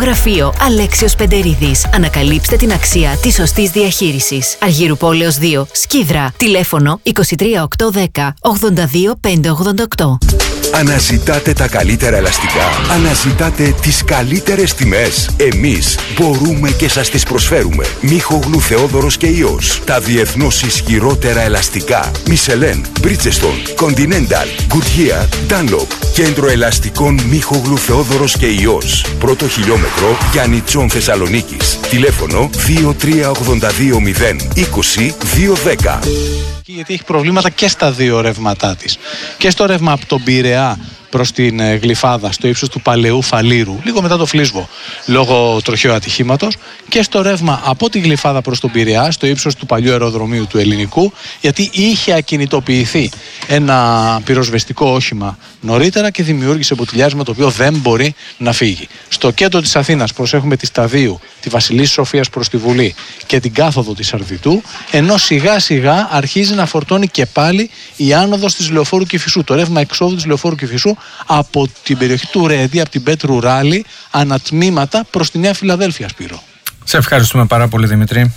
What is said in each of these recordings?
Γραφείο Αλέξιος Πεντερίδης. Ανακαλύψτε την αξία της σωστής διαχείρισης. Αργύρου Πόλεως 2, Σκίδρα. Τηλέφωνο 23810 82588. Αναζητάτε τα καλύτερα ελαστικά. Αναζητάτε τις καλύτερες τιμές. Εμείς μπορούμε και σας τις προσφέρουμε. Μίχογλου Θεόδωρος και Υιός. Τα διεθνώς ισχυρότερα ελαστικά. Michelin, Bridgestone, Continental, Goodyear, Dunlop. Κέντρο ελαστικών Μίχογλου Θεόδωρος και Υιός. Πρώτο χιλιόμετρο Γιάννητσον Θεσσαλονίκης. Τηλέφωνο 2382 020 210. Γιατί έχει προβλήματα και στα δύο ρεύματά της. Και στο ρεύμα από τον Πειραιά προς την Γλυφάδα, στο ύψος του Παλαιού Φαλήρου, λίγο μετά το Φλίσβο, λόγω τροχαίου ατυχήματος, και στο ρεύμα από τη Γλυφάδα προς τον Πειραιά, στο ύψος του παλιού αεροδρομίου του Ελληνικού, γιατί είχε ακινητοποιηθεί ένα πυροσβεστικό όχημα νωρίτερα και δημιούργησε μποτιλιάρισμα το οποίο δεν μπορεί να φύγει. Στο κέντρο της Αθήνας προσέχουμε τη Σταδίου, τη Βασιλής Σοφίας προς τη Βουλή και την κάθοδο της Αρδιτού, ενώ σιγά σιγά αρχίζει να φορτώνει και πάλι η άνοδος της Λεωφόρου Κηφισού, το ρεύμα εξόδου της Λεωφόρου Κηφισού από την περιοχή του Ρέντι, από την Πέτρου Ράλη, ανατμήματα προς τη Νέα Φιλαδέλφια, Σπύρο. Σε ευχαριστούμε πάρα πολύ, Δημήτρη.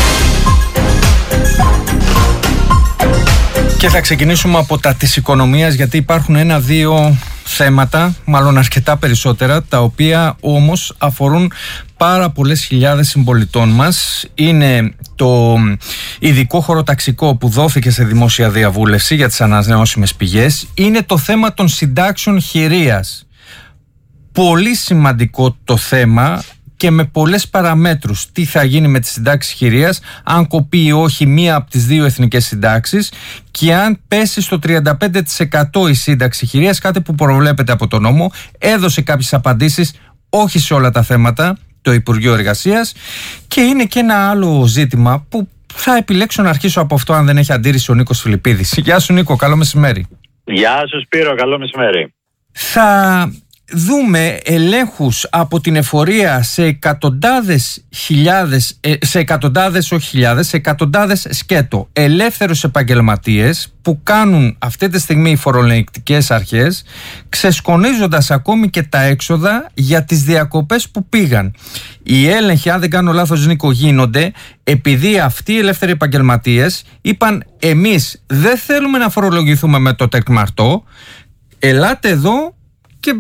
Και θα ξεκινήσουμε από τα της οικονομίας, γιατί υπάρχουν ένα-δύο θέματα, μάλλον αρκετά περισσότερα, τα οποία όμως αφορούν πάρα πολλές χιλιάδες συμπολιτών μας. Είναι το ειδικό χωροταξικό που δόθηκε σε δημόσια διαβούλευση για τις ανανεώσιμες πηγές. Είναι το θέμα των συντάξεων χειρίας. Πολύ σημαντικό το θέμα και με πολλές παραμέτρους. Τι θα γίνει με τις συντάξεις χειρίας, αν κοπεί ή όχι μία από τις δύο εθνικές συντάξεις και αν πέσει στο 35% η σύνταξη χειρίας, κάτι που προβλέπεται από τον νόμο. Έδωσε κάποιες απαντήσεις, όχι σε όλα τα θέματα, το Υπουργείο Εργασίας. Και είναι και ένα άλλο ζήτημα που θα επιλέξω να αρχίσω από αυτό, αν δεν έχει αντίρρηση ο Νίκος Φιλιππίδης. Γεια σου, Νίκο, καλό μεσημέρι. Γεια σου, Σπύρο, καλό μεσημέρι. Θα δούμε ελέγχους από την εφορία σε εκατοντάδες χιλιάδες, σε εκατοντάδες σκέτο ελεύθερους επαγγελματίες που κάνουν αυτή τη στιγμή οι φορολεκτικές αρχές, ξεσκονίζοντας ακόμη και τα έξοδα για τις διακοπές που πήγαν. Οι έλεγχοι, αν δεν κάνω λάθος, Νίκο, γίνονται επειδή αυτοί οι ελεύθεροι επαγγελματίες είπαν: εμείς δεν θέλουμε να φορολογηθούμε με το τεκμαρτό, ελάτε εδώ και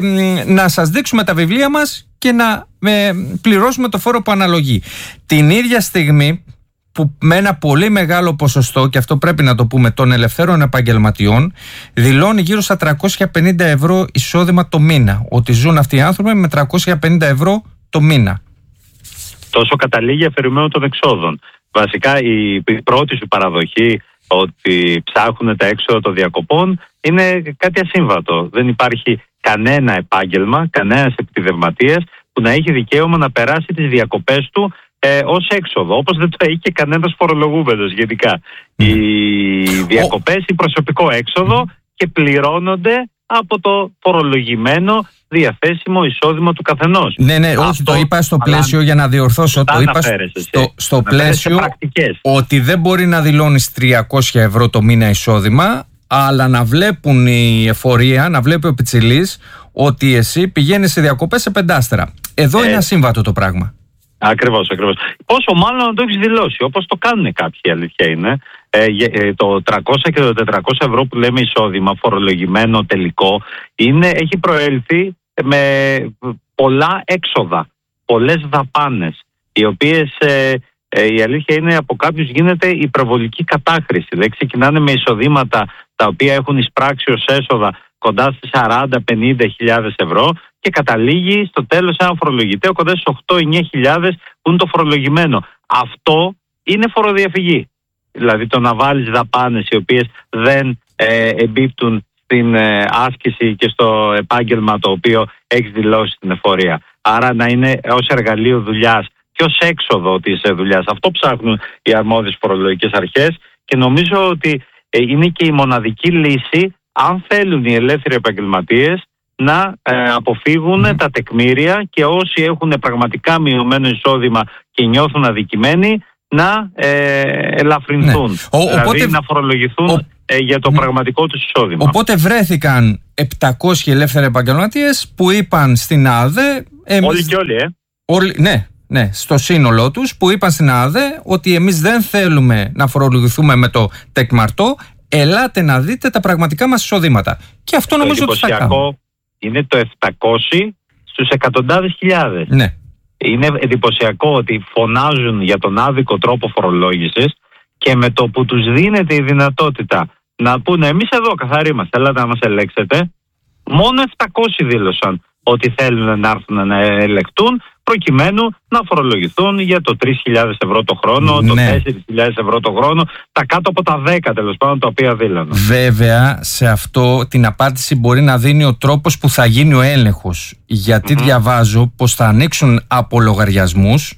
να σας δείξουμε τα βιβλία μας και να πληρώσουμε το φόρο που αναλογεί. Την ίδια στιγμή που με ένα πολύ μεγάλο ποσοστό, και αυτό πρέπει να το πούμε, των ελευθέρων επαγγελματιών δηλώνει γύρω στα 350 ευρώ εισόδημα το μήνα. Ότι ζουν αυτοί οι άνθρωποι με 350 ευρώ το μήνα. Τόσο καταλήγει αφαιρουμένο των εξόδων. Βασικά η πρώτη σου παραδοχή ότι ψάχνουν τα έξοδα των διακοπών είναι κάτι ασύμβατο. Δεν υπάρχει κανένα επάγγελμα, κανένας επιδευματίας που να έχει δικαίωμα να περάσει τις διακοπές του ως έξοδο, όπως δεν το έχει και κανένας φορολογούμενος γενικά. Οι διακοπές είναι προσωπικό έξοδο και πληρώνονται από το φορολογημένο διαθέσιμο εισόδημα του καθενός. Ναι, όχι, το είπα στο πλαίσιο, για να διορθώσω, το είπα στο πλαίσιο ότι δεν μπορεί να δηλώνεις 300 ευρώ το μήνα εισόδημα, αλλά να βλέπουν η εφορία, να βλέπει ο πιτσιλής ότι εσύ πηγαίνεις σε διακοπές σε πεντάστερα. Εδώ είναι ασύμβατο το πράγμα. Ακριβώς. Πόσο μάλλον να το έχεις δηλώσει, όπως το κάνουν κάποιοι, η αλήθεια είναι. Το 300 και το 400 ευρώ που λέμε εισόδημα φορολογημένο τελικό έχει προέλθει με πολλά έξοδα, πολλές δαπάνες, οι οποίες η αλήθεια είναι από κάποιους γίνεται υπερβολική κατάχρηση. Δηλαδή ξεκινάνε με εισοδήματα τα οποία έχουν εισπράξει ως έσοδα κοντά στις 40-50 χιλιάδες ευρώ και καταλήγει στο τέλος ένα φορολογητέο κοντά στις 8-9 χιλιάδες που είναι το φορολογημένο. Αυτό είναι φοροδιαφυγή. Δηλαδή το να βάλεις δαπάνες οι οποίες δεν εμπίπτουν στην άσκηση και στο επάγγελμα το οποίο έχεις δηλώσει στην εφορία. Άρα να είναι ως εργαλείο δουλειάς και ως έξοδο της δουλειάς. Αυτό ψάχνουν οι αρμόδιες φορολογικές αρχές και νομίζω ότι είναι και η μοναδική λύση αν θέλουν οι ελεύθεροι επαγγελματίες να αποφύγουν τα τεκμήρια και όσοι έχουν πραγματικά μειωμένο εισόδημα και νιώθουν αδικημένοι να ελαφρυνθούν. Ναι. Δηλαδή να φορολογηθούν για το πραγματικό τους εισόδημα. Οπότε βρέθηκαν 700 ελεύθεροι επαγγελματίες που είπαν στην ΑΔΕ. Όλοι και όλοι, Ναι, στο σύνολό τους, που είπαν στην ΑΔΕ ότι εμείς δεν θέλουμε να φορολογηθούμε με το τεκμαρτό, ελάτε να δείτε τα πραγματικά μας εισοδήματα. Και αυτό νομίζω ότι θα κάνουμε. Είναι το 700 στους εκατοντάδες χιλιάδες. Ναι. Είναι εντυπωσιακό ότι φωνάζουν για τον άδικο τρόπο φορολόγησης και με το που τους δίνεται η δυνατότητα να πούνε εμείς εδώ καθαροί μας, θέλατε να μας ελέξετε, μόνο 700 δήλωσαν ότι θέλουν να έρθουν να ελεκτούν προκειμένου να φορολογηθούν για το 3.000 ευρώ το χρόνο, το 4.000 ευρώ το χρόνο, τα κάτω από τα 10 τέλος πάντων τα οποία δήλωναν. Βέβαια, σε αυτό την απάντηση μπορεί να δίνει ο τρόπος που θα γίνει ο έλεγχος. Γιατί διαβάζω πως θα ανοίξουν από λογαριασμούς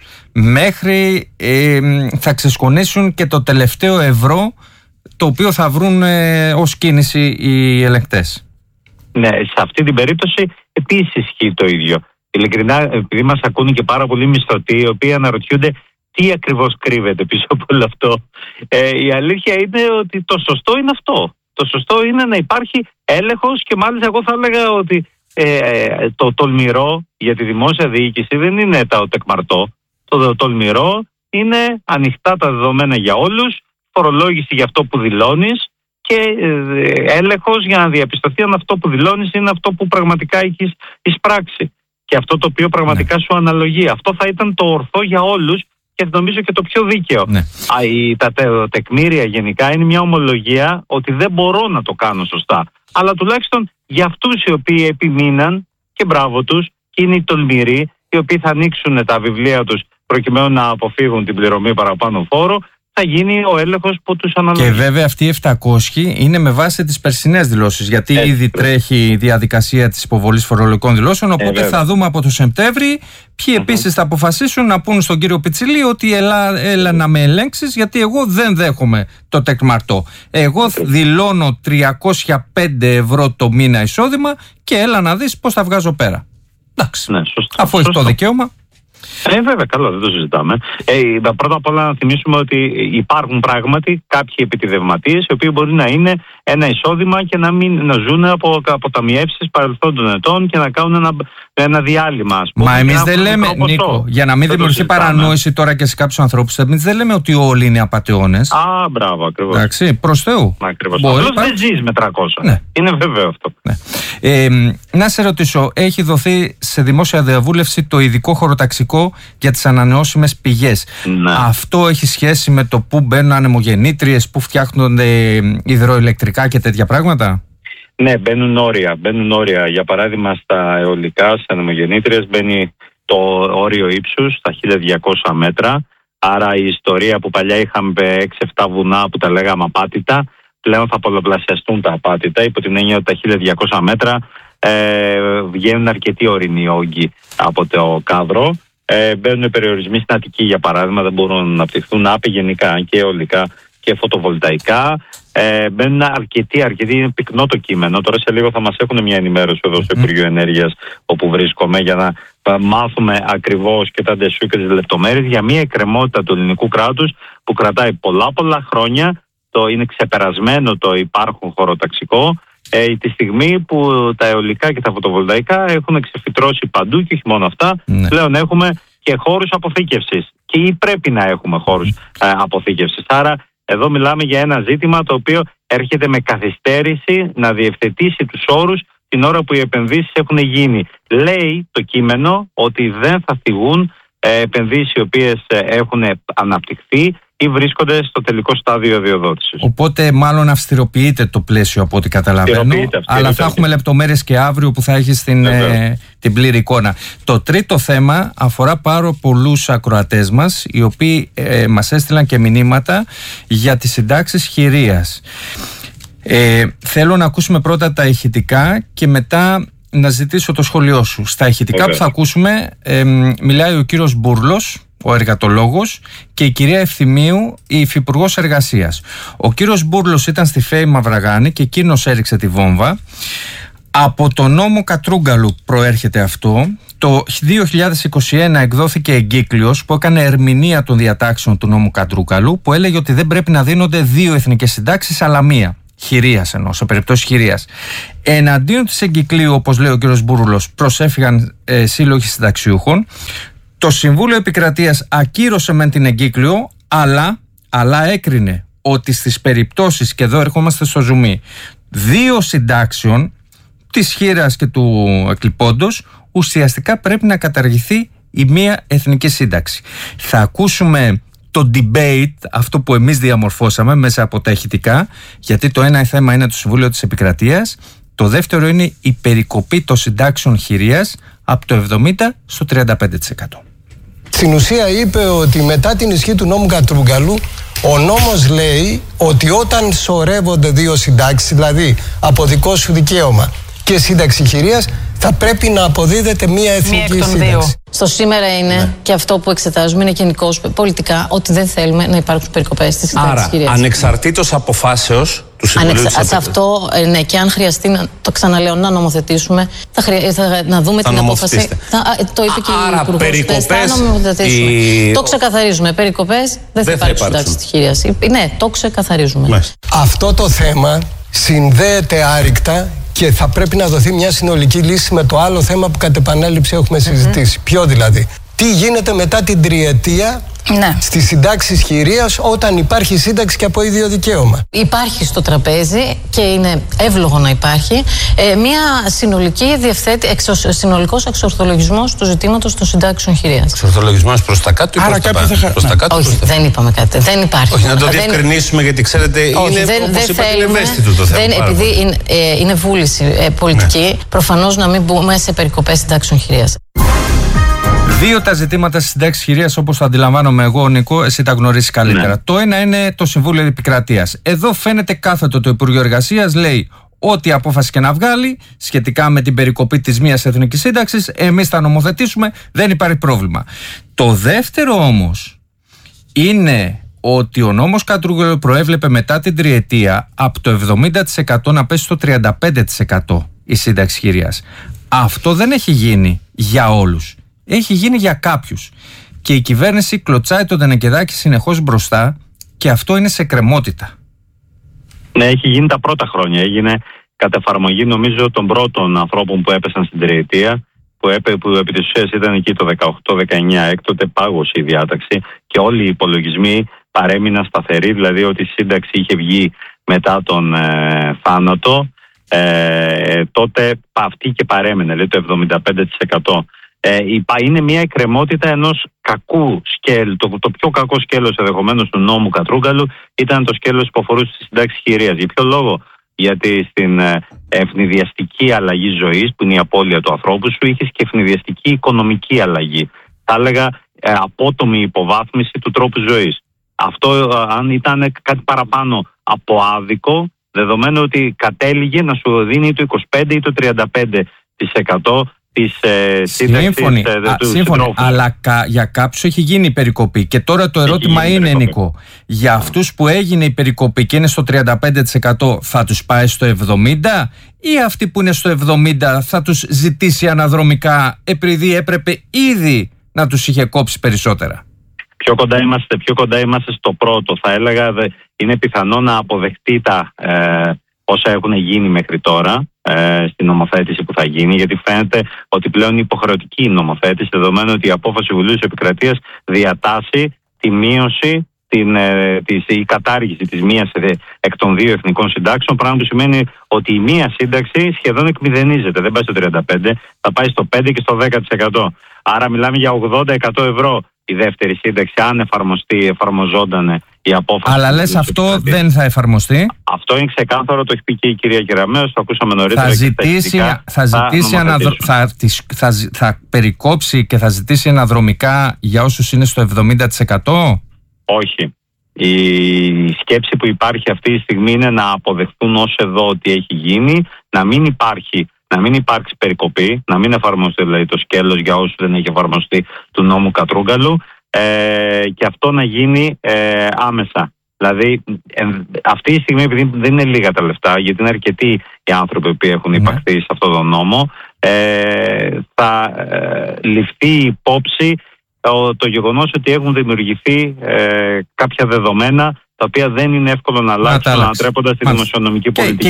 μέχρι θα ξεσκονίσουν και το τελευταίο ευρώ το οποίο θα βρουν ως κίνηση οι ελεγκτές. Ναι, σε αυτή την περίπτωση επίσης ισχύει το ίδιο. Ειλικρινά, επειδή μας ακούνε και πάρα πολλοί μισθωτοί, οι οποίοι αναρωτιούνται τι ακριβώς κρύβεται πίσω από όλο αυτό. Η αλήθεια είναι ότι το σωστό είναι αυτό. Το σωστό είναι να υπάρχει έλεγχος και μάλιστα εγώ θα έλεγα ότι το τολμηρό για τη δημόσια διοίκηση δεν είναι το τεκμαρτό. Το τολμηρό είναι ανοιχτά τα δεδομένα για όλους, φορολόγηση για αυτό που δηλώνεις και έλεγχος για να διαπιστωθεί αν αυτό που δηλώνεις είναι αυτό που πραγματικά έχεις εισπράξει. Και αυτό το οποίο πραγματικά σου αναλογεί. Αυτό θα ήταν το ορθό για όλους και νομίζω και το πιο δίκαιο. Ναι. Τα τεκμήρια γενικά είναι μια ομολογία ότι δεν μπορώ να το κάνω σωστά. Αλλά τουλάχιστον για αυτούς οι οποίοι επιμείναν και μπράβο τους, και είναι οι τολμηροί, οι οποίοι θα ανοίξουν τα βιβλία τους προκειμένου να αποφύγουν την πληρωμή παραπάνω φόρο, θα γίνει ο έλεγχος που τους αναλογεί. Και βέβαια αυτοί οι 700 είναι με βάση τις περσινές δηλώσεις, γιατί ήδη τρέχει η διαδικασία της υποβολής φορολογικών δηλώσεων, οπότε θα δούμε από το Σεπτέμβρη ποιοι επίσης θα αποφασίσουν να πούν στον κύριο Πιτσιλή ότι έλα να με ελέγξεις, γιατί εγώ δεν δέχομαι το τεκμαρτό. Εγώ δηλώνω 305 ευρώ το μήνα εισόδημα και έλα να δεις πώς θα βγάζω πέρα. Εντάξει, αφού έχει το δικαίωμα. Βέβαια, καλό, δεν το συζητάμε. Πρώτα απ' όλα να θυμίσουμε ότι υπάρχουν πράγματι κάποιοι επιτιδευματίες οι οποίοι μπορεί να είναι ένα εισόδημα και να ζουν από αποταμιεύσεις παρελθόντων ετών και να κάνουν ένα διάλειμμα, ας πούμε. Μα εμείς δεν λέμε, Νίκο, για να μην δημιουργηθεί παρανόηση τώρα και σε κάποιους ανθρώπους, εμείς δεν λέμε ότι όλοι είναι απατεώνες. Μπράβο, ακριβώς. Εντάξει, προς Θεού. Απλώς δεν ζεις με 300. Ναι. Είναι βέβαιο αυτό. Ναι. Να σε ρωτήσω, έχει δοθεί σε δημόσια διαβούλευση το ειδικό χωροταξικό για τις ανανεώσιμες πηγές. Ναι. Αυτό έχει σχέση με το πού μπαίνουν ανεμογεννήτριες, πού φτιάχνονται υδροηλεκτρικά και τέτοια πράγματα? Ναι, μπαίνουν όρια. Για παράδειγμα, στα αιωλικά, στις ανεμογεννήτριες, μπαίνει το όριο ύψους στα 1200 μέτρα. Άρα η ιστορία που παλιά είχαμε 6-7 βουνά που τα λέγαμε απάτητα, πλέον θα πολλαπλασιαστούν τα απάτητα, υπό την έννοια ότι τα 1200 μέτρα βγαίνουν αρκετοί ορεινοί όγκοι από το κάδρο. Μπαίνουν περιορισμοί στην Αττική, για παράδειγμα, δεν μπορούν να αναπτυχθούν άπη γενικά και αιωλικά και φωτοβολταϊκά. Μπαίνουν αρκετοί, είναι πυκνό το κείμενο. Τώρα σε λίγο θα μας έχουν μια ενημέρωση εδώ στο Υπουργείο Ενέργειας, όπου βρίσκομαι, για να μάθουμε ακριβώς και τα ντεσού και τις λεπτομέρειες για μια εκκρεμότητα του ελληνικού κράτους που κρατάει πολλά χρόνια. Είναι ξεπερασμένο το υπάρχον χωροταξικό. Τη στιγμή που τα αιωλικά και τα φωτοβολταϊκά έχουν ξεφυτρώσει παντού και όχι μόνο αυτά, πλέον έχουμε και χώρους αποθήκευσης ή πρέπει να έχουμε χώρους αποθήκευσης. Άρα εδώ μιλάμε για ένα ζήτημα το οποίο έρχεται με καθυστέρηση να διευθετήσει τους όρους την ώρα που οι επενδύσεις έχουν γίνει. Λέει το κείμενο ότι δεν θα θυγούν επενδύσεις οι οποίες έχουν αναπτυχθεί ή βρίσκονται στο τελικό στάδιο αδειοδότησης. Οπότε μάλλον αυστηροποιείται το πλαίσιο από ό,τι καταλαβαίνω, αλλά θα έχουμε λεπτομέρειες και αύριο που θα έχει την πλήρη εικόνα. Το τρίτο θέμα αφορά πάρα πολλούς ακροατές μας, οι οποίοι μας έστειλαν και μηνύματα για τις συντάξεις χειρίας. Θέλω να ακούσουμε πρώτα τα ηχητικά και μετά να ζητήσω το σχόλιο σου. Στα ηχητικά που θα ακούσουμε μιλάει ο κύριος Μπούρλος, ο εργατολόγος, και η κυρία Ευθυμίου, η υφυπουργός εργασίας. Ο κύριος Μπούρλος ήταν στη ΦΕΗ Μαυραγάνη και εκείνος έριξε τη βόμβα. Από το νόμο Κατρούγκαλου προέρχεται αυτό. Το 2021 εκδόθηκε εγκύκλειος που έκανε ερμηνεία των διατάξεων του νόμου Κατρούγκαλου, που έλεγε ότι δεν πρέπει να δίνονται 2 εθνικές συντάξεις αλλά 1. Χειρίας εννοώ, σε περιπτώσει χειρίας. Εναντίον της εγκυκλίου, όπως λέει ο κ. Μπούρουλος, προσέφυγαν σύλλογοι συνταξιούχων. Το Συμβούλιο Επικρατείας ακύρωσε μεν την εγκύκλιο, αλλά έκρινε ότι στις περιπτώσεις, και εδώ ερχόμαστε στο ζουμί, 2 συντάξεων, της χήρας και του εκλειπώντος, ουσιαστικά πρέπει να καταργηθεί η μία εθνική σύνταξη. Θα ακούσουμε το debate, αυτό που εμείς διαμορφώσαμε μέσα από τα ηχητικά, γιατί το ένα θέμα είναι το Συμβούλιο της Επικρατείας, το δεύτερο είναι η περικοπή των συντάξεων χειρίας από το 70% στο 35%. Στην ουσία είπε ότι μετά την ισχύ του νόμου Κατρούγκαλου, ο νόμος λέει ότι όταν σωρεύονται 2 συντάξεις, δηλαδή από δικό σου δικαίωμα και σύνταξη χειρίας, θα πρέπει να αποδίδεται μία εθνική σύνταξη. Στο σήμερα είναι και αυτό που εξετάζουμε είναι γενικώς πολιτικά ότι δεν θέλουμε να υπάρξουν περικοπές στις συντάξεις χειρίας. Άρα, ανεξαρτήτως αποφάσεως του Συμβουλίου της σε αυτό, ναι, και αν χρειαστεί, το ξαναλέω, να νομοθετήσουμε, να δούμε την απόφαση. Το είπε και η Υπουργός. Θα νομοθετήσουμε. Το ξεκαθαρίζουμε. Περικοπές δεν θα υπάρξουν συντάξεις χειρίας. Ναι, το ξεκαθαρίζουμε. Αυτό το θέμα συνδέεται άρρηκτα και θα πρέπει να δοθεί μια συνολική λύση με το άλλο θέμα που κατ' επανάληψη έχουμε συζητήσει. Ποιο δηλαδή? Τι γίνεται μετά την τριετία στις συντάξεις χειρίας όταν υπάρχει σύνταξη και από ίδιο δικαίωμα? Υπάρχει στο τραπέζι και είναι εύλογο να υπάρχει μια συνολική συνολικός εξορθολογισμός του ζητήματος των συντάξεων χειρίας. Εξορθολογισμός προς τα κάτω ή προς τα κάτω? Όχι, δεν είπαμε κάτι. Δεν υπάρχει. Όχι, να το διευκρινίσουμε, γιατί ξέρετε, είναι όπως είπατε, είναι ευαίσθητο το θέμα. Επειδή είναι βούληση πολιτική, προφανώς να μην μπούμε σε περικοπές συντάξεων χειρίας. 2 τα ζητήματα στις συντάξεις χειρίας, όπως το αντιλαμβάνομαι εγώ, Νίκο, εσύ τα γνωρίζεις καλύτερα. Ναι. Το ένα είναι το Συμβούλιο Επικρατείας. Εδώ φαίνεται κάθετο το Υπουργείο Εργασίας, λέει ό,τι απόφαση και να βγάλει σχετικά με την περικοπή της μίας εθνικής σύνταξης, εμείς θα νομοθετήσουμε, δεν υπάρχει πρόβλημα. Το δεύτερο όμως είναι ότι ο νόμος Κατρούγκαλου προέβλεπε μετά την τριετία από το 70% να πέσει στο 35% η σύνταξη χειρίας. Αυτό δεν έχει γίνει για όλους. Έχει γίνει για κάποιους. Και η κυβέρνηση κλωτσάει τον Δενεκεδάκη συνεχώς μπροστά και αυτό είναι σε κρεμότητα. Ναι, έχει γίνει τα πρώτα χρόνια. Έγινε κατ' εφαρμογή, νομίζω, των πρώτων ανθρώπων που έπεσαν στην τριετία, που επί της ουσίας ήταν εκεί το 18-19. Έκτοτε πάγωσε η διάταξη και όλοι οι υπολογισμοί παρέμειναν σταθεροί, δηλαδή ότι η σύνταξη είχε βγει μετά τον θάνατο. Τότε αυτή και παρέμενε, δηλαδή το 75%. Είναι μια εκκρεμότητα ενός κακού σκέλου. Το πιο κακό σκέλος ενδεχομένως του νόμου Κατρούγκαλου ήταν το σκέλος που αφορούσε τη συντάξη χειρίας. Για ποιο λόγο? Γιατί στην ευνηδιαστική αλλαγή ζωής, που είναι η απώλεια του ανθρώπου σου, είχες και ευνηδιαστική οικονομική αλλαγή. Θα έλεγα απότομη υποβάθμιση του τρόπου ζωής. Αυτό, αν ήταν κάτι παραπάνω από άδικο, δεδομένου ότι κατέληγε να σου δίνει το 25% ή το 35% της σύνταξης. Σύμφωνοι, αλλά για κάποιους έχει γίνει η περικοπή. Και τώρα το ερώτημα είναι, Νίκο, για αυτούς που έγινε η περικοπή και είναι στο 35%, θα τους πάει στο 70%, ή αυτοί που είναι στο 70% θα τους ζητήσει αναδρομικά επειδή έπρεπε ήδη να τους είχε κόψει περισσότερα? Πιο κοντά είμαστε στο πρώτο. Θα έλεγα είναι πιθανό να αποδεχτεί τα όσα έχουν γίνει μέχρι τώρα στην νομοθέτηση που θα γίνει, γιατί φαίνεται ότι πλέον είναι υποχρεωτική η νομοθέτηση, δεδομένου ότι η απόφαση του Συμβουλίου της Επικρατείας διατάσσει τη μείωση, η κατάργηση της μίας εκ των 2 εθνικών συντάξεων, πράγμα που σημαίνει ότι η μία σύνταξη σχεδόν εκμηδενίζεται. Δεν πάει στο 35%, θα πάει στο 5% και στο 10%. Άρα μιλάμε για 80-100 ευρώ η δεύτερη σύνταξη, αν εφαρμοζόταν η απόφαση. Αλλά λες αυτό δεν θα εφαρμοστεί? Αυτό είναι ξεκάθαρο, το έχει πει και η κυρία Κεραμέως, το ακούσαμε νωρίτερα. Θα περικόψει και θα ζητήσει αναδρομικά για όσους είναι στο 70%? Όχι. Η σκέψη που υπάρχει αυτή τη στιγμή είναι να αποδεχτούν ως εδώ ότι έχει γίνει, να μην υπάρξει περικοπή, να μην εφαρμοστεί δηλαδή το σκέλος για όσους δεν έχει εφαρμοστεί του νόμου Κατρούγκαλου, και αυτό να γίνει άμεσα. Δηλαδή, αυτή τη στιγμή, επειδή δεν είναι λίγα τα λεφτά, γιατί είναι αρκετοί οι άνθρωποι που έχουν υπαχθεί σε αυτόν τον νόμο, θα ληφθεί υπόψη το γεγονός ότι έχουν δημιουργηθεί κάποια δεδομένα τα οποία δεν είναι εύκολο να αλλάξουν ανατρέποντας τη δημοσιονομική πολιτική.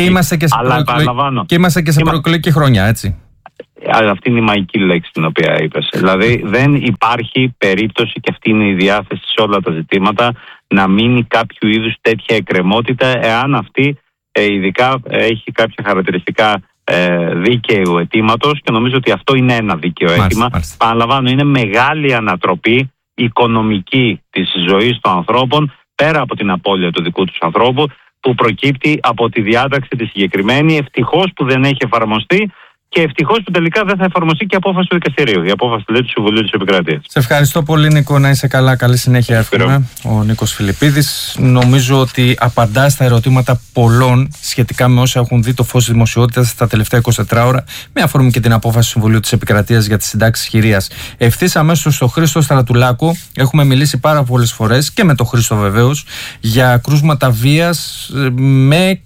Και είμαστε και σε προεκλογική χρονιά, έτσι. Αυτή είναι η μαγική λέξη την οποία είπες. Δηλαδή δεν υπάρχει περίπτωση, και αυτή είναι η διάθεση σε όλα τα ζητήματα, να μείνει κάποιο είδους τέτοια εκκρεμότητα, εάν αυτή ειδικά έχει κάποια χαρακτηριστικά δίκαιου αιτήματος, και νομίζω ότι αυτό είναι ένα δίκαιο αίτημα. Παραλαμβάνω, είναι μεγάλη ανατροπή οικονομική της ζωής των ανθρώπων, πέρα από την απώλεια του δικού τους ανθρώπου, που προκύπτει από τη διάταξη τη συγκεκριμένη. Ευτυχώς που δεν έχει εφαρμοστεί, και ευτυχώς που τελικά δεν θα εφαρμοστεί και η απόφαση του δικαστηρίου, η απόφαση του Συμβουλίου της Επικρατείας. Σε ευχαριστώ πολύ, Νίκο. Να είσαι καλά. Καλή συνέχεια, εύχομαι. Ο Νίκος Φιλιππίδης. Νομίζω ότι απαντά στα ερωτήματα πολλών σχετικά με όσα έχουν δει το φως της δημοσιότητας τα τελευταία 24 ώρα, με αφορμή και την απόφαση του Συμβουλίου της Επικρατείας για τις συντάξεις χειρίας. Ευθύς αμέσως στο Χρήστο Στρατουλάκο έχουμε μιλήσει πάρα πολλές φορές, και με τον Χρήστο βεβαίως, για κρούσματα βίας με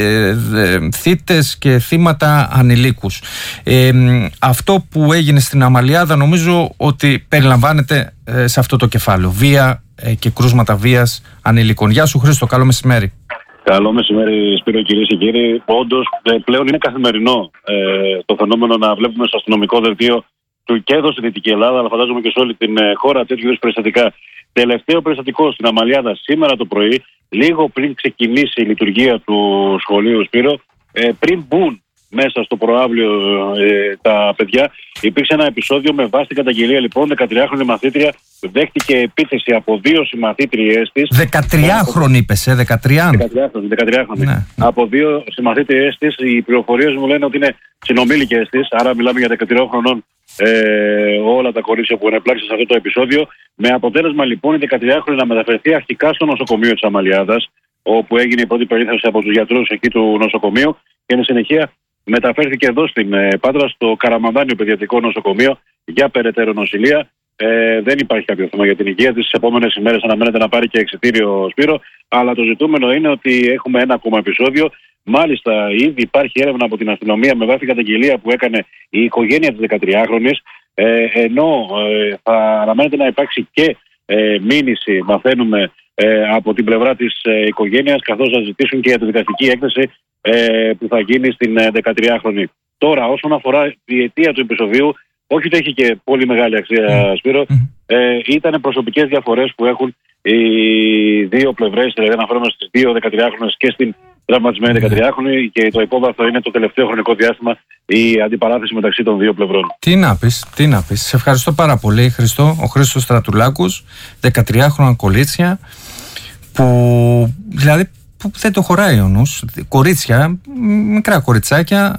θύτες και θύματα ανηλίκους. Αυτό που έγινε στην Αμαλιάδα νομίζω ότι περιλαμβάνεται σε αυτό το κεφάλαιο. Βία και κρούσματα βίας ανηλίκων. Γεια σου Χρήστο, καλό μεσημέρι. Καλό μεσημέρι Σπύρο, κυρίες και κύριοι. Όντως πλέον είναι καθημερινό το φαινόμενο να βλέπουμε στο αστυνομικό δελτίο του και εδώ στη Δυτική Ελλάδα, αλλά φαντάζομαι και σε όλη την χώρα, τέτοιου είδους περιστατικά. Τελευταίο περιστατικό στην Αμαλιάδα σήμερα το πρωί, λίγο πριν ξεκινήσει η λειτουργία του σχολείου, Σπύρο, πριν μπουν μέσα στο προαύλιο τα παιδιά, υπήρξε ένα επεισόδιο με βάση την καταγγελία. Λοιπόν, 13χρονη μαθήτρια δέχτηκε επίθεση από 2 συμμαθήτριές της. 13χρονη είπες, 13χρονη. Ναι. Από 2 συμμαθήτριές της. Οι πληροφορίες μου λένε ότι είναι συνομήλικες της, άρα μιλάμε για 13 χρονών όλα τα κορίτσια που ενεπλάξαν σε αυτό το επεισόδιο. Με αποτέλεσμα λοιπόν η 13χρονη να μεταφερθεί αρχικά στο νοσοκομείο της Αμαλιάδας, όπου έγινε η πρώτη περίθαλψη από τους γιατρούς εκεί του νοσοκομείου, και εν συνεχεία μεταφέρθηκε εδώ στην Πάτρα, στο Καραμανδάνιο Παιδιατρικό Νοσοκομείο, για περαιτέρω νοσηλεία. Δεν υπάρχει κάποιο θέμα για την υγεία της. Τις επόμενες ημέρες αναμένεται να πάρει και εξιτήριο, Σπύρο. Αλλά το ζητούμενο είναι ότι έχουμε ένα ακόμα επεισόδιο. Μάλιστα, ήδη υπάρχει έρευνα από την αστυνομία με βάση καταγγελία που έκανε η οικογένεια της 13χρονης. Ενώ θα αναμένεται να υπάρξει και μήνυση, μαθαίνουμε, από την πλευρά της οικογένειας, καθώς θα ζητήσουν και για τη δικαστική έκθεση που θα γίνει στην 13χρονη. Τώρα, όσον αφορά η αιτία του επεισοδίου, όχι ότι έχει και πολύ μεγάλη αξία, Σπύρο, ήταν προσωπικές διαφορές που έχουν οι δύο πλευρές, δηλαδή αναφέρομαι στις 2 13χρονες και στην τραυματισμένη 13χρονη, και το υπόβαθρο είναι το τελευταίο χρονικό διάστημα η αντιπαράθεση μεταξύ των δύο πλευρών. Τι να πεις. Σε ευχαριστώ πάρα πολύ, Χριστό. Ο Χρήστος Στρατουλάκος, 13χρονα κορίτσια που δηλαδή που δεν το χωράει ο νους, κορίτσια, μικρά κοριτσάκια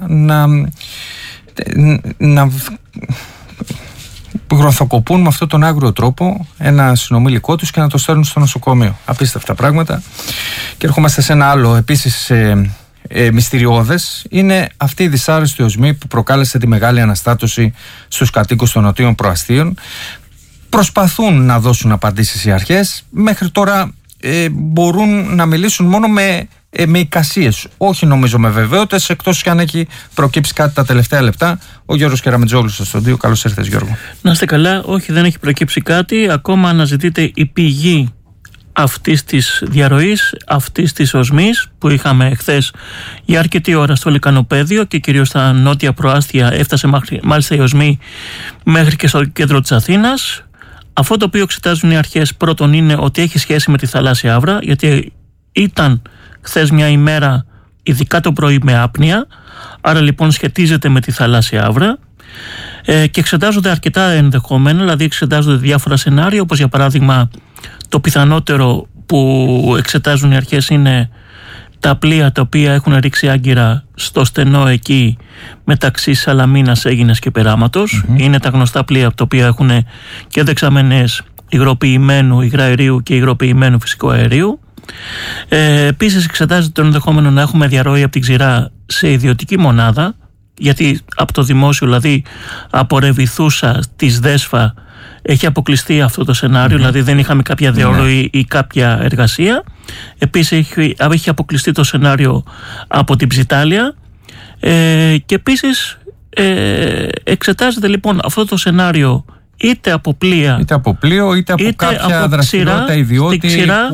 να γροθοκοπούν με αυτόν τον άγριο τρόπο ένα συνομήλικό τους και να το στέλνουν στο νοσοκομείο. Απίστευτα πράγματα. Και ερχόμαστε σε ένα άλλο επίσης μυστηριώδες. Είναι αυτή η δυσάρεστη οσμή που προκάλεσε τη μεγάλη αναστάτωση στους κατοίκους των νοτίων προαστίων. Προσπαθούν να δώσουν απαντήσεις οι αρχές. Μέχρι τώρα μπορούν να μιλήσουν μόνο με εικασίες, όχι νομίζω με βεβαιότητες, εκτός και αν έχει προκύψει κάτι τα τελευταία λεπτά. Ο Γιώργος Κεραμετζόγλου στο στοντίο. Καλώς ήρθες, Γιώργο. Να είστε καλά. Όχι, δεν έχει προκύψει κάτι. Ακόμα αναζητείται η πηγή αυτής της διαρροής, αυτής της οσμής που είχαμε χθες για αρκετή ώρα στο Λυκανοπαίδιο και κυρίως στα νότια προάστια. Έφτασε μάλιστα η οσμή μέχρι και στο κέντρο της Αθήνας. Αυτό το οποίο εξετάζουν οι αρχές πρώτον είναι ότι έχει σχέση με τη θαλάσσια άβρα, γιατί ήταν χθες μια ημέρα ειδικά το πρωί με άπνοια, άρα λοιπόν σχετίζεται με τη θαλάσσια άβρα, και εξετάζονται αρκετά ενδεχόμενα, δηλαδή εξετάζονται διάφορα σενάρια, όπως για παράδειγμα το πιθανότερο που εξετάζουν οι αρχές είναι τα πλοία τα οποία έχουν ρίξει άγκυρα στο στενό εκεί μεταξύ Σαλαμίνας, Αίγινας και Περάματος. Είναι τα γνωστά πλοία τα οποία έχουν και δεξαμενές υγροποιημένου υγραερίου και υγροποιημένου φυσικού αερίου. Επίσης εξετάζεται το ενδεχόμενο να έχουμε διαρροή από την ξηρά σε ιδιωτική μονάδα, γιατί από το δημόσιο, δηλαδή από Ρεβιθούσα της ΔΕΣΦΑ, έχει αποκλειστεί αυτό το σενάριο, δηλαδή δεν είχαμε κάποια διαρροή ή κάποια εργασία. Επίσης έχει αποκλειστεί το σενάριο από την Ψιτάλια και επίσης εξετάζεται λοιπόν αυτό το σενάριο είτε από πλοίο είτε από κάποια δραστηριότητα ιδιώτη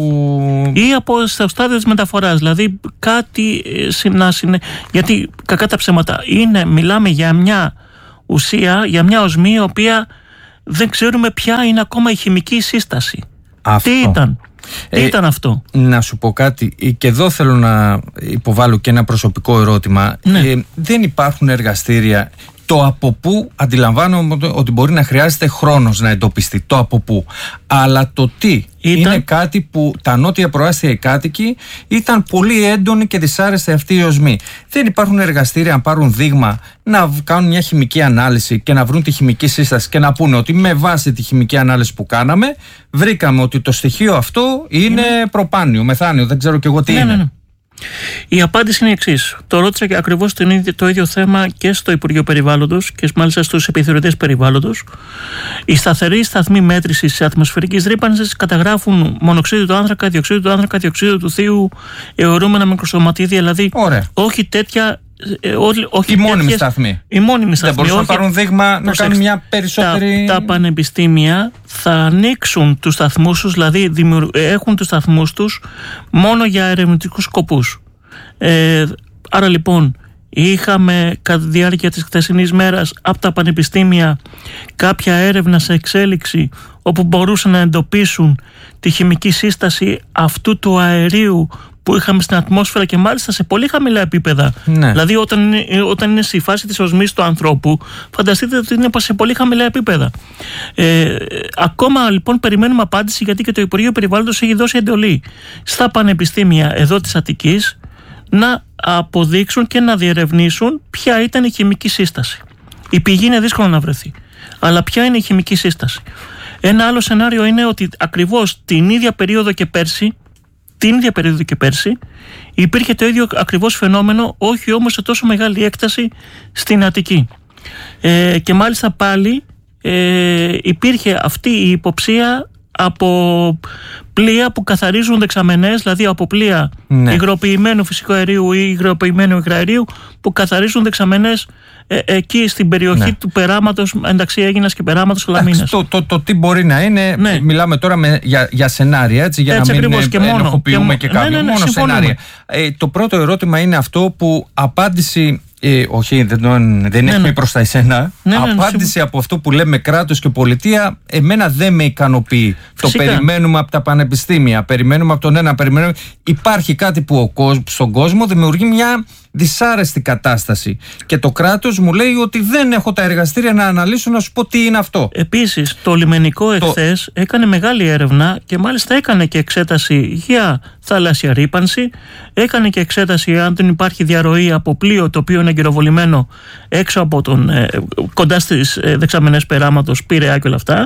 ή από στο στάδιο της μεταφοράς, δηλαδή κάτι γιατί κακά τα ψέματα μιλάμε για μια ουσία, για μια οσμή η οποία δεν ξέρουμε ποια είναι ακόμα η χημική σύσταση. Τι ήταν αυτό? Να σου πω κάτι, και εδώ θέλω να υποβάλω και ένα προσωπικό ερώτημα. Δεν υπάρχουν εργαστήρια. Το από πού αντιλαμβάνομαι ότι μπορεί να χρειάζεται χρόνος να εντοπιστεί. Το από πού. Αλλά το τι είναι κάτι που τα νότια προάστια οι κάτοικοι ήταν πολύ έντονοι και δυσάρεστη αυτή η οσμή. Δεν υπάρχουν εργαστήρια να πάρουν δείγμα, να κάνουν μια χημική ανάλυση και να βρουν τη χημική σύσταση και να πούνε ότι με βάση τη χημική ανάλυση που κάναμε βρήκαμε ότι το στοιχείο αυτό είναι προπάνιο, μεθάνιο, δεν ξέρω και εγώ τι είναι. Η απάντηση είναι η εξής. Το ρώτησα και ακριβώς το ίδιο θέμα και στο Υπουργείο Περιβάλλοντος και μάλιστα στους επιθεωρητές περιβάλλοντος. Οι σταθεροί σταθμοί μέτρησης ατμοσφαιρικής ρύπανσης καταγράφουν μονοξείδιο του άνθρακα, διοξείδιο του άνθρακα, διοξείδιο του θείου, αιωρούμενα μικροσωματίδια, δηλαδή όχι τέτοια. Οι μόνιμοι σταθμοί. Δεν μπορούσαν να πάρουν δείγμα, να κάνουν μια περισσότερη. Τα πανεπιστήμια θα ανοίξουν τους σταθμούς τους, δηλαδή έχουν τους σταθμούς τους μόνο για ερευνητικούς σκοπούς. Άρα λοιπόν είχαμε κατά τη διάρκεια της χθεσινής μέρας από τα πανεπιστήμια κάποια έρευνα σε εξέλιξη όπου μπορούσαν να εντοπίσουν τη χημική σύσταση αυτού του αερίου που είχαμε στην ατμόσφαιρα και μάλιστα σε πολύ χαμηλά επίπεδα. Δηλαδή όταν είναι στη φάση της οσμής του ανθρώπου, φανταστείτε ότι είναι σε πολύ χαμηλά επίπεδα. Ακόμα λοιπόν περιμένουμε απάντηση, γιατί και το Υπουργείο Περιβάλλοντος έχει δώσει εντολή στα πανεπιστήμια εδώ της Αττικής να αποδείξουν και να διερευνήσουν ποια ήταν η χημική σύσταση. Η πηγή είναι δύσκολο να βρεθεί, αλλά ποια είναι η χημική σύσταση. Ένα άλλο σενάριο είναι ότι ακριβώς την ίδια περίοδο και πέρσι υπήρχε το ίδιο ακριβώς φαινόμενο, όχι όμως σε τόσο μεγάλη έκταση στην Αττική. Και μάλιστα πάλι υπήρχε αυτή η υποψία από πλοία που καθαρίζουν δεξαμενές, δηλαδή από πλοία υγροποιημένου φυσικού αερίου ή υγροποιημένου υγραερίου που καθαρίζουν δεξαμενές εκεί στην περιοχή του περάματος, ενταξύ Αίγινας και περάματος Λαμίνας. Το τι μπορεί να είναι, μιλάμε τώρα για σενάρια, έτσι, για να μην ενοχοποιούμε και κάποιο, μόνο σενάρια. Το πρώτο ερώτημα είναι αυτό που απάντηση, όχι δεν έχουμε προς τα εσένα, απάντηση από αυτό που λέμε κράτος και πολιτεία, εμένα δεν με ικανοποιεί. Φυσικά. Το περιμένουμε από τα πανεπιστήμια, περιμένουμε από τον ένα, περιμένουμε. Υπάρχει κάτι που στον κόσμο δημιουργεί μια δυσάρεστη κατάσταση και το κράτος μου λέει ότι δεν έχω τα εργαστήρια να αναλύσω, να σου πω τι είναι αυτό. Επίσης το λιμενικό εχθές έκανε μεγάλη έρευνα και μάλιστα έκανε και εξέταση για θαλάσσια ρύπανση, έκανε και εξέταση αν δεν υπάρχει διαρροή από πλοίο το οποίο είναι εγκυροβολημένο έξω από κοντά στις δεξαμενές περάματος, Πειραιά και όλα αυτά.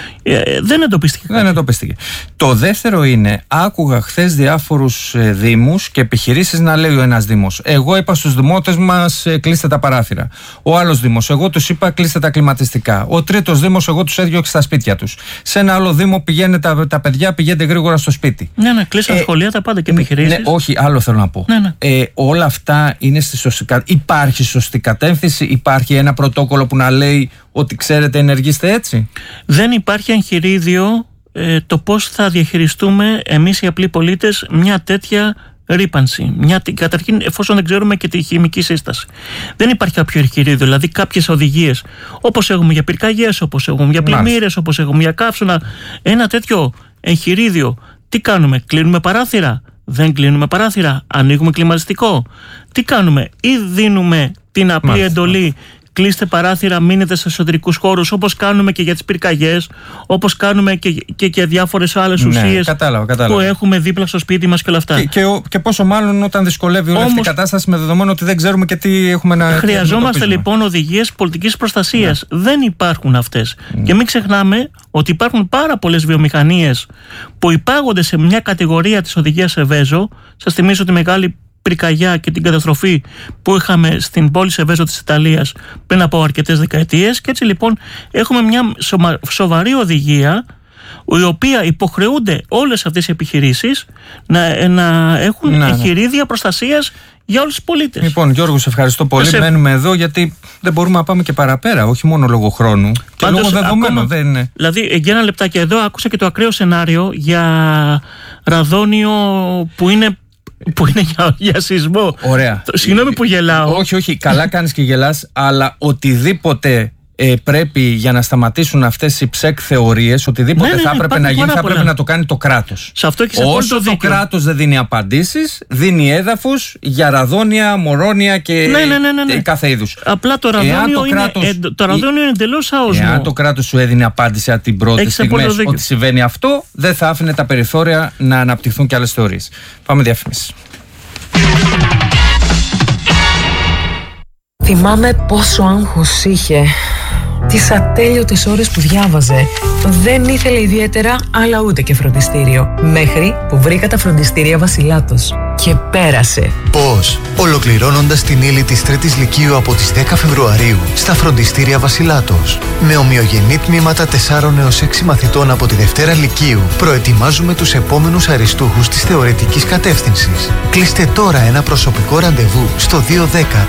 Δεν εντοπίστηκε. Το δεύτερο είναι, άκουγα χθες διάφορους δήμους και επιχειρήσεις να λέει ο ένας δήμος, εγώ είπα στους δημότες μας κλείστε τα παράθυρα. Ο άλλος δήμος, εγώ τους είπα κλείστε τα κλιματιστικά. Ο τρίτος δήμος, εγώ τους έδιωξα στα σπίτια τους. Σε ένα άλλο δήμο πηγαίνετε τα παιδιά, πηγαίνετε γρήγορα στο σπίτι. Κλείσαν σχολεία, τα πάντα και επιχειρήσεις. Όχι, άλλο θέλω να πω. Όλα αυτά είναι στη σωστή κατεύθυνση. Υπάρχει σωστή κατεύθυνση, υπάρχει ένα πρωτόκολλο που να λέει ότι ξέρετε ενεργήστε έτσι. Δεν υπάρχει εγχειρίδιο το πώς θα διαχειριστούμε εμείς οι απλοί πολίτες μια τέτοια ρύπανση. Καταρχήν, εφόσον δεν ξέρουμε και τη χημική σύσταση. Δεν υπάρχει κάποιο εγχειρίδιο, δηλαδή κάποιες οδηγίες, όπως έχουμε για πυρκαγιές, όπως έχουμε για πλημμύρες, όπως έχουμε για καύσωνα. Ένα τέτοιο εγχειρίδιο. Τι κάνουμε, κλείνουμε παράθυρα, δεν κλείνουμε παράθυρα, ανοίγουμε κλιματιστικό. Τι κάνουμε, ή δίνουμε την απλή εντολή, κλείστε παράθυρα, μείνετε σε εσωτερικούς χώρους, όπως κάνουμε και για τις πυρκαγιές, όπως κάνουμε και για διάφορες άλλες ουσίες που έχουμε δίπλα στο σπίτι μας και όλα αυτά. Και πόσο μάλλον όταν δυσκολεύει όλη αυτή η κατάσταση με δεδομένο ότι δεν ξέρουμε και τι έχουμε να χρειαζόμαστε λοιπόν οδηγίες πολιτικής προστασίας. Δεν υπάρχουν αυτές. Και μην ξεχνάμε ότι υπάρχουν πάρα πολλές βιομηχανίες που υπάγονται σε μια κατηγορία της οδηγίας Σεβέζο. Σας θυμίζω τη μεγάλη πυρκαγιά και την καταστροφή που είχαμε στην πόλη Σεβέζο της Ιταλίας πριν από αρκετές δεκαετίες, και έτσι λοιπόν έχουμε μια σοβαρή οδηγία η οποία υποχρεούνται όλες αυτές οι επιχειρήσεις να έχουν εγχειρίδια προστασίας για όλους τους πολίτες. Λοιπόν, Γιώργο, σε ευχαριστώ πολύ. Μένουμε εδώ γιατί δεν μπορούμε να πάμε και παραπέρα, όχι μόνο λόγω χρόνου και λόγω δεδομένων. Δεν είναι. Δηλαδή, για ένα λεπτάκι εδώ άκουσα και το ακραίο σενάριο για ραδόνιο που είναι για σεισμό. Ωραία. Συγγνώμη που γελάω. Όχι, καλά κάνεις και γελάς, αλλά πρέπει για να σταματήσουν αυτές οι ψεκ θεωρίες, οτιδήποτε θα έπρεπε να γίνει, θα έπρεπε να το κάνει το κράτος. Όσο το κράτος δεν δίνει απαντήσεις, δίνει έδαφους για ραδόνια, μορόνια και κάθε είδους. Απλά το ραδόνιο είναι εντελώς αόσμο. Εάν το κράτος σου έδινε απάντηση από την πρώτη στιγμή ότι συμβαίνει αυτό, δεν θα άφηνε τα περιθώρια να αναπτυχθούν και άλλες θεωρίες. Πάμε διαφήμιση. Θυμάμαι πόσο άγχος είχε, τις ατέλειωτες ώρες που διάβαζε. Δεν ήθελε ιδιαίτερα, αλλά ούτε και φροντιστήριο. Μέχρι που βρήκα τα φροντιστήρια Βασιλάτος. Και πέρασε. Πώς? Ολοκληρώνοντας την ύλη της 3ης Λυκείου από τις 10 Φεβρουαρίου στα φροντιστήρια Βασιλάτος. Με ομοιογενή τμήματα 4 έως 6 μαθητών από τη Δευτέρα Λυκείου, προετοιμάζουμε τους επόμενους αριστούχους της θεωρητικής κατεύθυνσης. Κλείστε τώρα ένα προσωπικό ραντεβού στο 210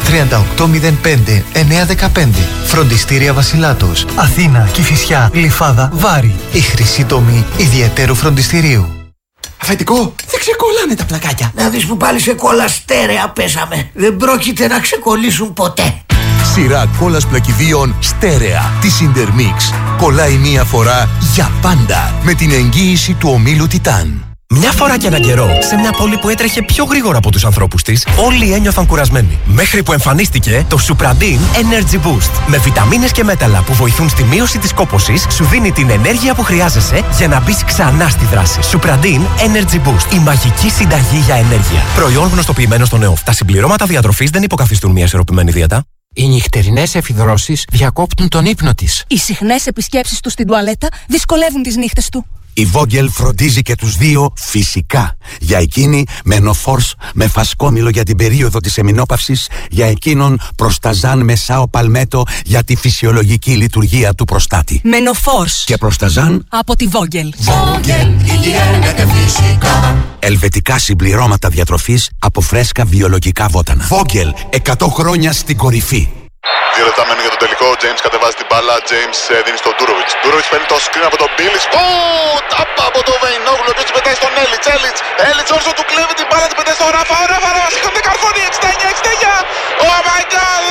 3805 915. Φροντιστήρια Βασιλάτος. Αθήνα, Κηφισιά, Γλυφάδα, Βάρη. Η χρυσή τομή ιδιαιτέρου φροντιστηρίου. Αφεντικό, δεν ξεκολλάνε τα πλακάκια. Να δεις που πάλι σε κόλλα στέρεα πέσαμε. Δεν πρόκειται να ξεκολλήσουν ποτέ. Σειρά κόλλας πλακιδίων στέρεα της Intermix. Κολλάει μία φορά για πάντα με την εγγύηση του ομίλου Τιτάν. Μια φορά και έναν καιρό, σε μια πόλη που έτρεχε πιο γρήγορα από τους ανθρώπους της, όλοι ένιωθαν κουρασμένοι. Μέχρι που εμφανίστηκε το Supradin Energy Boost. Με βιταμίνες και μέταλλα που βοηθούν στη μείωση της κόπωσης, σου δίνει την ενέργεια που χρειάζεσαι για να μπεις ξανά στη δράση. Supradin Energy Boost. Η μαγική συνταγή για ενέργεια. Προϊόν γνωστοποιημένο στο ΝΕΟΦ. Τα συμπληρώματα διατροφής δεν υποκαθιστούν μια ισορροπημένη δίαιτα. Οι νυχτερινές εφιδρώσεις διακόπτουν τον ύπνο της. Οι συχνές επισκέψεις του στην τουαλέτα δυσκολεύουν τις νύχτες του. Η Vogel φροντίζει και τους δύο φυσικά. Για εκείνη Μενοφόρς με φασκόμηλο για την περίοδο της εμεινόπαυσης, για εκείνον προσταζάν με σάο παλμέτο για τη φυσιολογική λειτουργία του προστάτη. Μενοφόρς και προσταζάν από τη Vogel. Vogel, υγιένεται φυσικά. Ελβετικά συμπληρώματα διατροφής από φρέσκα βιολογικά βότανα. Vogel, 100 χρόνια στην κορυφή. 2 λεπτά μένουν για τον τελικό. Ο James κατεβάζει την μπάλα. James δίνει στον Ντούροβιτς. Ντούροβιτς παίρνει το screen από τον Μπίλιτς. Τάπα από τον Βεϊνόγλου. Ο οποίος την πετάει στον Έλιτς. Έλιτς όσο του κλέβει την μπάλα, την πετάει στον Ράφα. Ο Ράφα σηκώνει καρφώνει. 69. Oh my god.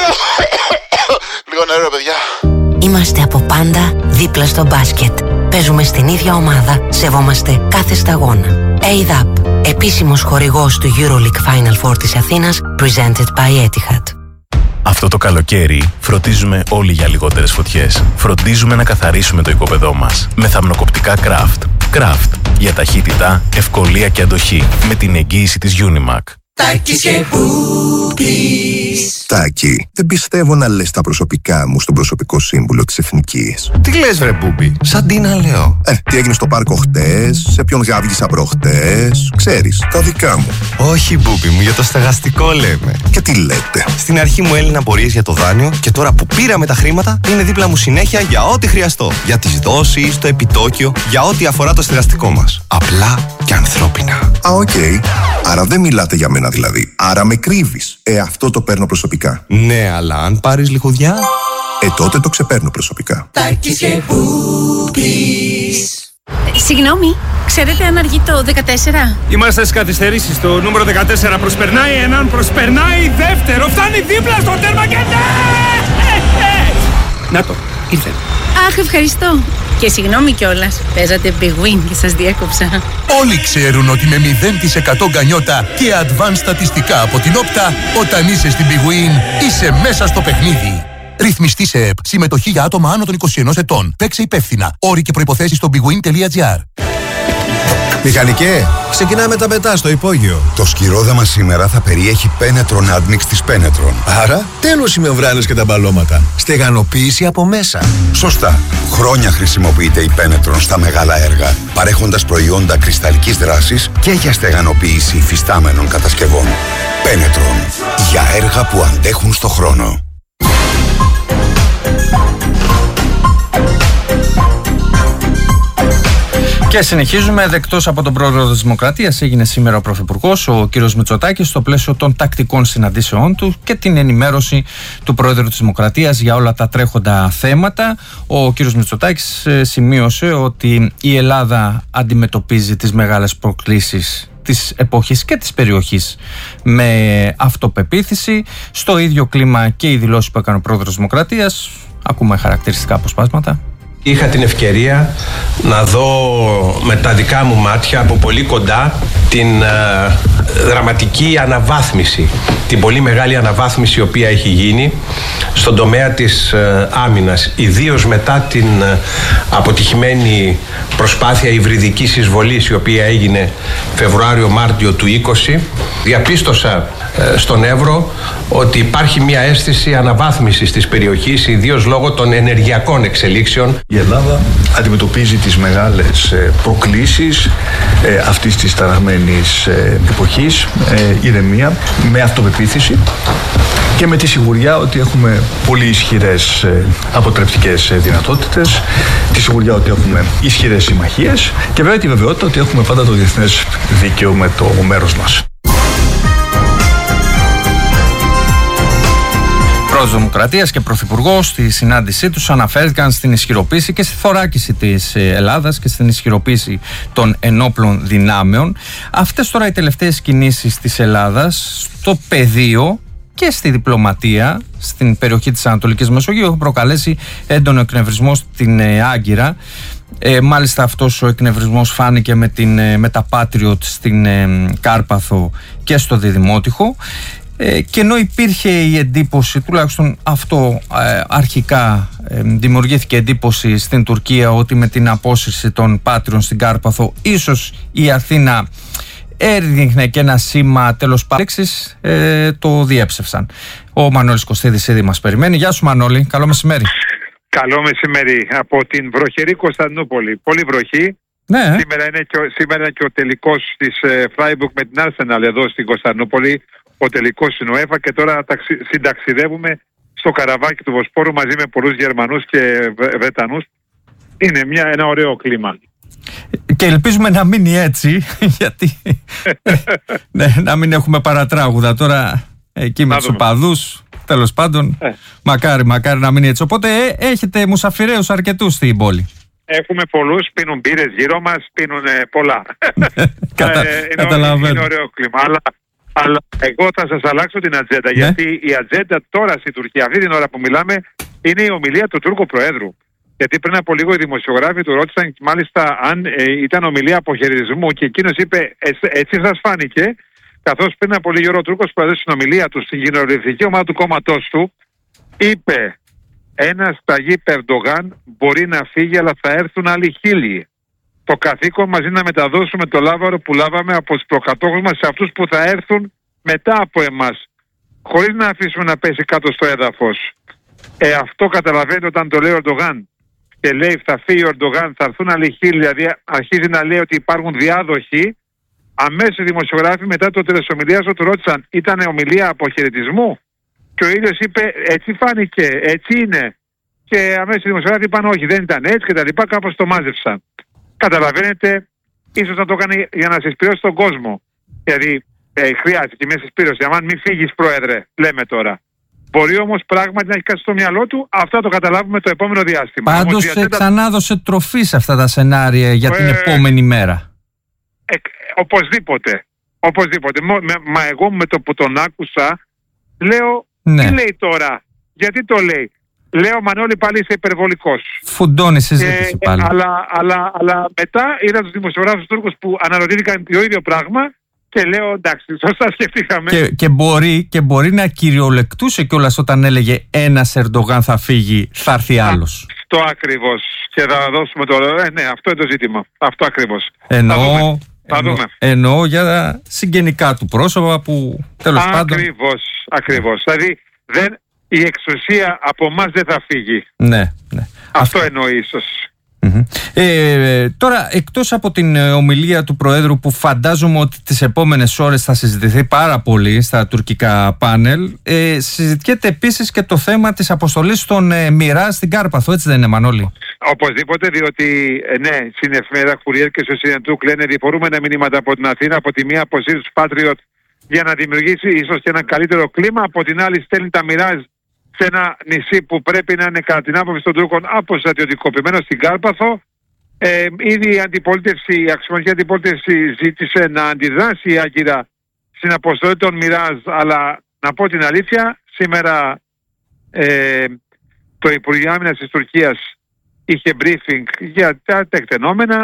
Λίγο νερό, παιδιά. Είμαστε από πάντα δίπλα στο μπάσκετ. Παίζουμε στην ίδια ομάδα. Σεβόμαστε κάθε σταγόνα. ADAP, επίσημος χορηγός του EuroLeague Final Four της Αθήνας, presented by Etihad. Αυτό το καλοκαίρι φροντίζουμε όλοι για λιγότερες φωτιές. Φροντίζουμε να καθαρίσουμε το οικόπεδό μας με θαμνοκοπτικά Craft. Craft για ταχύτητα, ευκολία και αντοχή με την εγγύηση της Unimac. Τάκης και Μπούμπης. Τάκη, δεν πιστεύω να λες τα προσωπικά μου στον προσωπικό σύμβουλο της Εθνικής. Τι λες βρε Μπούμπη, σαν τι να λέω. Τι έγινε στο πάρκο χτες, σε ποιον γάβγισα προχτές, ξέρεις, τα δικά μου. Όχι Μπούμπη μου, για το στεγαστικό λέμε. Και τι λέτε. Στην αρχή μου έλυναν απορίες για το δάνειο και τώρα που πήραμε τα χρήματα είναι δίπλα μου συνέχεια για ό,τι χρειαστώ. Για τις δόσεις, το επιτόκιο, για ό,τι αφορά το στεγαστικό μας. Απλά και ανθρώπινα. Οκ. Άρα δεν μιλάτε για μένα δηλαδή. Άρα με κρύβεις. Αυτό το παίρνω προσωπικά. Ναι, αλλά αν πάρεις λιχουδιά. Τότε το ξεπαίρνω προσωπικά. Τάκης και Μπούμπης. Συγγνώμη, ξέρετε αν αργεί το 14? Είμαστε στις καθυστερήσεις. Το νούμερο 14 προσπερνάει έναν, προσπερνάει δεύτερο. Φτάνει δίπλα στο τέρμα και ναι! Να το, ήρθε. Αχ, ευχαριστώ. Και συγγνώμη κιόλας, παίζατε big win και σας διέκοψα. Όλοι ξέρουν ότι με 0% γκανιότα και advanced στατιστικά από την Όπτα, όταν είσαι στην big win, είσαι μέσα στο παιχνίδι. Ρυθμιστή σε ΕΠ. Συμμετοχή για άτομα άνω των 21 ετών. Παίξε υπεύθυνα. Όροι και προϋποθέσεις στο bigwin.gr. Μηχανικέ, ξεκινάμε τα πετά στο υπόγειο. Το σκυρόδαμα σήμερα θα περιέχει Penetron Admix της Penetron. Άρα, τέλος οι μεμβράνες και τα μπαλώματα. Στεγανοποίηση από μέσα. Σωστά. Χρόνια χρησιμοποιείται η Penetron στα μεγάλα έργα, παρέχοντας προϊόντα κρυσταλλικής δράσης και για στεγανοποίηση υφιστάμενων κατασκευών. Penetron. Για έργα που αντέχουν στο χρόνο. Και συνεχίζουμε. Εκτός από τον πρόεδρο της Δημοκρατίας, έγινε σήμερα ο Πρωθυπουργός, ο κ. Μητσοτάκης, στο πλαίσιο των τακτικών συναντήσεών του και την ενημέρωση του πρόεδρου της Δημοκρατίας για όλα τα τρέχοντα θέματα. Ο κ. Μητσοτάκης σημείωσε ότι η Ελλάδα αντιμετωπίζει τις μεγάλες προκλήσεις της εποχής και της περιοχής με αυτοπεποίθηση. Στο ίδιο κλίμα και οι δηλώσεις που έκανε ο πρόεδρος της Δημοκρατίας. Ακούμε χαρακτηριστικά αποσπάσματα. Είχα την ευκαιρία να δω με τα δικά μου μάτια από πολύ κοντά την δραματική αναβάθμιση, την πολύ μεγάλη αναβάθμιση η οποία έχει γίνει στον τομέα της άμυνας, ιδίως μετά την αποτυχημένη προσπάθεια υβριδικής εισβολής η οποία έγινε Φεβρουάριο-Μάρτιο του 2020. Διαπίστωσα στον Εύρο ότι υπάρχει μια αίσθηση αναβάθμισης της περιοχής, ιδίως λόγω των ενεργειακών εξελίξεων. Η Ελλάδα αντιμετωπίζει τις μεγάλες προκλήσεις αυτής της ταραγμένης εποχής, ηρεμία, με αυτοπεποίθηση και με τη σιγουριά ότι έχουμε πολύ ισχυρές αποτρεπτικές δυνατότητες, τη σιγουριά ότι έχουμε ισχυρές συμμαχίες και βέβαια τη βεβαιότητα ότι έχουμε πάντα το διεθνές δίκαιο με το μέρος μας. Πρόεδρος Δημοκρατίας και Πρωθυπουργός στη συνάντησή τους αναφέρθηκαν στην ισχυροποίηση και στη θωράκιση της Ελλάδας και στην ισχυροποίηση των ενόπλων δυνάμεων. Αυτές τώρα οι τελευταίες κινήσεις της Ελλάδας στο πεδίο και στη διπλωματία στην περιοχή της Ανατολικής Μεσογείου έχουν προκαλέσει έντονο εκνευρισμό στην Άγκυρα. Μάλιστα αυτός ο εκνευρισμός φάνηκε με τα Patriot στην Κάρπαθο και στο Διδημότυχο. Και ενώ υπήρχε η εντύπωση, τουλάχιστον αυτό αρχικά δημιουργήθηκε εντύπωση στην Τουρκία, ότι με την απόσυρση των Πάτριων στην Κάρπαθο ίσως η Αθήνα έδειχνε και ένα σήμα τέλος πάρεξης, το διέψευσαν. Ο Μανώλης Κωστίδης ήδη μας περιμένει. Γεια σου Μανώλη, καλό μεσημέρι. Καλό μεσημέρι από την βροχερή Κωνσταντινούπολη. Πολύ βροχή. Ναι. Σήμερα είναι και ο τελικός της Φράιμπουργκ με την Arsenal εδώ στην Κωνσταντινούπολη. Ο τελικός στην UEFA και τώρα συνταξιδεύουμε στο καραβάκι του Βοσπόρου μαζί με πολλούς Γερμανούς και Βρετανούς. Είναι ένα ωραίο κλίμα. Και ελπίζουμε να μείνει έτσι, γιατί ναι, να μην έχουμε παρατράγουδα τώρα εκεί με τους οπαδούς. Τέλος πάντων, μακάρι να μείνει έτσι. Οπότε έχετε μουσαφιραίους αρκετούς στην πόλη. Έχουμε πολλούς, πίνουν μπύρες γύρω μας, πίνουν πολλά. Καταλαβαίνω. Είναι ωραίο κλίμα, αλλά εγώ θα σας αλλάξω την ατζέντα, γιατί η ατζέντα τώρα στην Τουρκία, αυτή την ώρα που μιλάμε, είναι η ομιλία του Τούρκου Προέδρου. Γιατί πριν από λίγο οι δημοσιογράφοι του ρώτησαν μάλιστα αν ήταν ομιλία αποχαιρετισμού και εκείνος είπε έτσι σας φάνηκε, καθώς πριν από λίγο ο Τούρκος Προέδρος στην ομιλία του στην κοινοβουλευτική ομάδα του κόμματός του είπε ένας Ταγίπ Ερντογάν μπορεί να φύγει αλλά θα έρθουν άλλοι 1000. Το καθήκον μας είναι να μεταδώσουμε το λάβαρο που λάβαμε από τους προκατόχους μας σε αυτούς που θα έρθουν μετά από εμάς, χωρίς να αφήσουμε να πέσει κάτω στο έδαφος. Αυτό καταλαβαίνετε όταν το λέει ο Ερντογάν και λέει θα φύγει ο Ερντογάν, θα έρθουν άλλοι 1000, δηλαδή αρχίζει να λέει ότι υπάρχουν διάδοχοι. Αμέσως οι δημοσιογράφοι μετά το τέλος της ομιλίας του ρώτησαν ήταν ομιλία αποχαιρετισμού και ο ίδιος είπε έτσι φάνηκε, έτσι είναι. Και αμέσως οι δημοσιογράφοι είπαν όχι, δεν ήταν έτσι και τα λοιπά, κάπως το μάζεψαν. Καταλαβαίνετε, ίσως να το έκανε για να συσπηρώσει τον κόσμο. Δηλαδή, χρειάζεται μια συσπήρωση. Αν μην φύγεις, Πρόεδρε, λέμε τώρα. Μπορεί όμως πράγματι να έχει κάτι στο μυαλό του, αυτό το καταλάβουμε το επόμενο διάστημα. Πάντως, ξανά δώσε τροφή σε αυτά τα σενάρια για την επόμενη μέρα. Οπωσδήποτε. Μα εγώ με το που τον άκουσα, λέω, τι λέει τώρα, γιατί το λέει. Λέω Μανώλη πάλι είσαι υπερβολικός. Φουντώνει συζήτηση πάλι. Αλλά μετά είδα τους δημοσιογράφους Τούρκους που αναρωτήθηκαν το ίδιο πράγμα και λέω εντάξει, σωστά σκεφτήκαμε. Και μπορεί να κυριολεκτούσε κιόλας όταν έλεγε ένας Ερντογάν θα φύγει, θα έρθει άλλος. Αυτό ακριβώς. Και θα δώσουμε το... ναι, αυτό είναι το ζήτημα. Αυτό ακριβώς. Εννοώ για συγγενικά του πρόσωπα που τέλος πάντων... Ακριβώς. Δηλαδή η εξουσία από εμάς δεν θα φύγει. Ναι. Αυτό εννοεί ίσως. Τώρα, εκτός από την ομιλία του Προέδρου, που φαντάζομαι ότι τις επόμενες ώρες θα συζητηθεί πάρα πολύ στα τουρκικά πάνελ, συζητιέται επίσης και το θέμα της αποστολής των Μοιράζ στην Κάρπαθο, έτσι δεν είναι, Μανώλη? Οπωσδήποτε, διότι ναι, στην εφημερίδα Courier και στο CNN λένε διφορούμενα μηνύματα από την Αθήνα. Από τη μία αποσύρει τους Patriot για να δημιουργήσει ίσως και ένα καλύτερο κλίμα, από την άλλη στέλνει τα Μοιράζ σε ένα νησί που πρέπει να είναι κατά την άποψη των Τούρκων αποστρατιωτικοποιημένο στην Κάρπαθο. Ήδη η αξιωματική αντιπολίτευση ζήτησε να αντιδράσει η Άγκυρα στην αποστολή των Μοιράζ, αλλά να πω την αλήθεια, σήμερα το Υπουργείο Άμυνας της Τουρκίας είχε briefing για τα τεκτενόμενα.